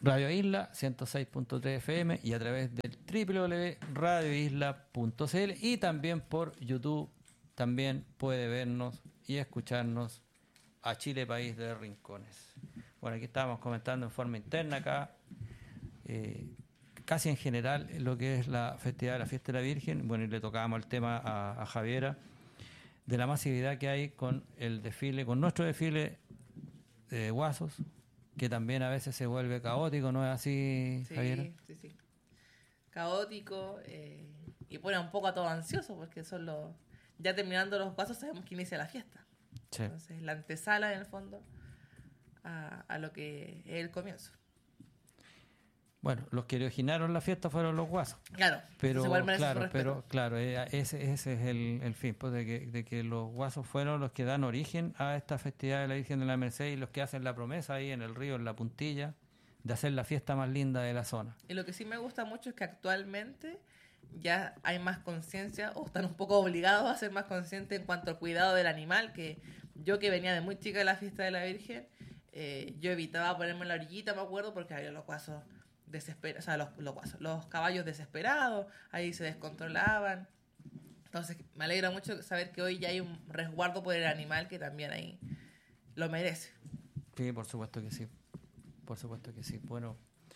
Radio Isla 106.3 FM y a través del www.radioisla.cl y también por YouTube. También puede vernos y escucharnos a Chile, país de rincones. Bueno, aquí estábamos comentando en forma interna acá, casi en general lo que es la festividad de la Fiesta de la Virgen. Bueno, y le tocábamos el tema a Javiera de la masividad que hay con el desfile, con nuestro desfile de guasos, que también a veces se vuelve caótico, ¿no es así, Javiera? Sí. Caótico y pone un poco a todo ansioso porque son los... Ya terminando los guasos sabemos que inicia la fiesta. Sí. Entonces la antesala en el fondo a lo que es el comienzo. Bueno, los que originaron la fiesta fueron los guasos. Claro, Pero claro, ese es el fin, pues, de que los guasos fueron los que dan origen a esta festividad de la Virgen de la Merced y los que hacen la promesa ahí en el río, en la puntilla, de hacer la fiesta más linda de la zona. Y lo que sí me gusta mucho es que actualmente ya hay más conciencia, o están un poco obligados a ser más conscientes en cuanto al cuidado del animal, que yo que venía de muy chica de la fiesta de la Virgen, yo evitaba ponerme en la orillita, me acuerdo, porque había los guasos desesperados, o sea, los caballos desesperados, ahí se descontrolaban. Entonces me alegra mucho saber que hoy ya hay un resguardo por el animal que también ahí lo merece. Sí, por supuesto que sí. Por supuesto que sí. Bueno,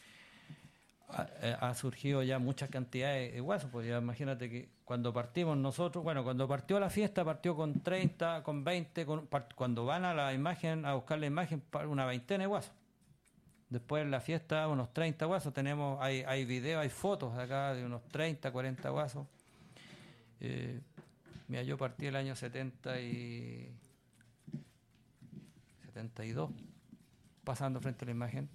ha surgido ya muchas cantidades de guasos, pues ya imagínate que cuando partimos nosotros, cuando partió la fiesta, partió con 30, con 20, cuando van a la imagen, a buscar la imagen, una veintena de guasos. Después en la fiesta, unos 30 guasos, hay videos, hay fotos acá de unos 30, 40 guasos. Mira, yo partí el año 72, pasando frente a la imagen,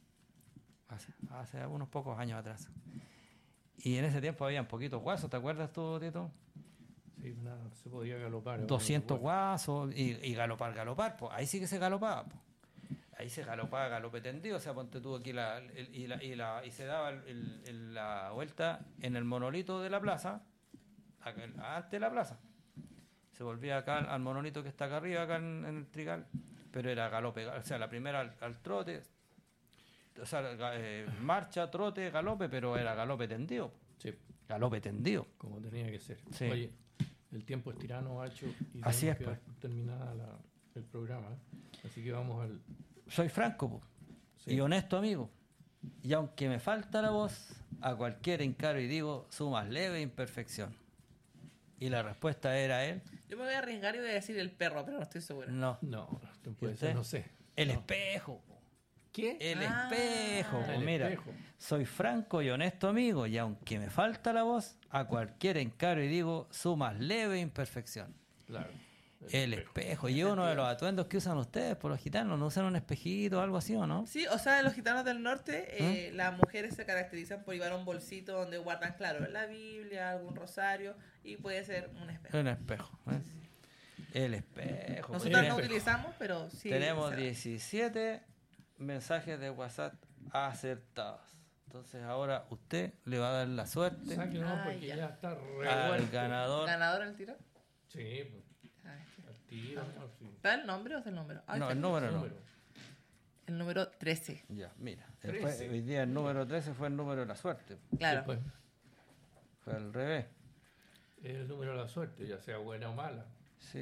hace unos pocos años atrás. Y en ese tiempo habían poquitos guasos, ¿te acuerdas tú, Tito? Sí, nada, se podía galopar. 200 guasos y galopar, pues ahí sí que se galopaba, pues. Ahí se galopaba, galope tendido, o sea, ponte tú aquí y se daba la vuelta en el monolito de la plaza, antes de la plaza. Se volvía acá al monolito que está acá arriba, acá en el trigal, pero era galope, o sea, la primera al trote, o sea, marcha, trote, galope, pero era galope tendido. Sí. Galope tendido. Como tenía que ser. Sí. Oye, el tiempo es tirano, Hacho, y así es, que dar terminada el programa. Así que vamos al... Soy franco, po, sí, y honesto, amigo. Y aunque me falta la voz, a cualquier encaro y digo su más leve imperfección. Y la respuesta era él. Yo me voy a arriesgar y voy a decir el perro, pero no estoy segura. No, puede ser, no sé. El espejo. ¿Qué? El espejo. El Mira, espejo. Soy franco y honesto, amigo. Y aunque me falta la voz, a cualquier encaro y digo su más leve imperfección. Claro. El espejo. Y uno de los atuendos que usan ustedes por los gitanos, ¿no usan un espejito o algo así, o no? Sí, o sea, los gitanos del norte, las mujeres se caracterizan por llevar un bolsito donde guardan, claro, la Biblia, algún rosario, y puede ser un espejo. Un espejo. El espejo. Nosotros no utilizamos, pero sí. Tenemos 17 mensajes de WhatsApp acertados. Entonces ahora usted le va a dar la suerte porque ya está al ganador. ¿Ganador al tiro? Sí, al tiro. Sí. ¿Está el nombre o es el número? No, el número no. El número 13. Ya, mira. Hoy día el número 13 fue el número de la suerte. Claro. Después, fue al revés. Es el número de la suerte, ya sea buena o mala. Sí.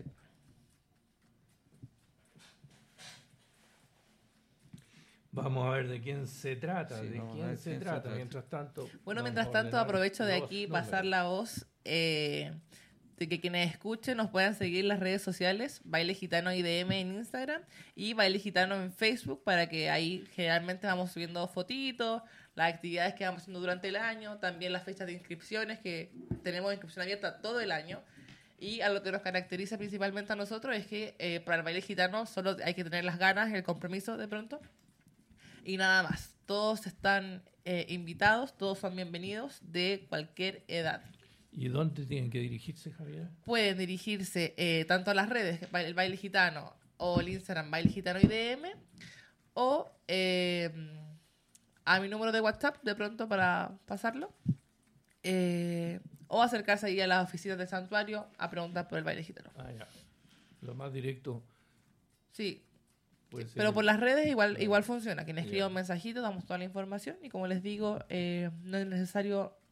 Vamos a ver de quién se trata, Sí, de quién se trata. Mientras tanto... Bueno, mientras tanto aprovecho de aquí pasar la voz de que quienes escuchen nos puedan seguir en las redes sociales, Baile Gitano IDM en Instagram y Baile Gitano en Facebook, para que ahí generalmente vamos subiendo fotitos, las actividades que vamos haciendo durante el año, también las fechas de inscripciones, que tenemos inscripción abierta todo el año. Y a lo que nos caracteriza principalmente a nosotros es que para el Baile Gitano solo hay que tener las ganas, el compromiso de pronto, y nada más. Todos están invitados, todos son bienvenidos de cualquier edad. ¿Y dónde tienen que dirigirse, Javier? Pueden dirigirse tanto a las redes, el Baile Gitano, o el Instagram Baile Gitano IDM, o a mi número de WhatsApp de pronto para pasarlo, o acercarse ahí a las oficinas del santuario a preguntar por el Baile Gitano. Ah, ya. Lo más directo. Sí. puede ser. Pero por las redes igual, Ya. igual funciona. Quien escriba Ya. un mensajito, damos toda la información. Y como les digo, no es necesario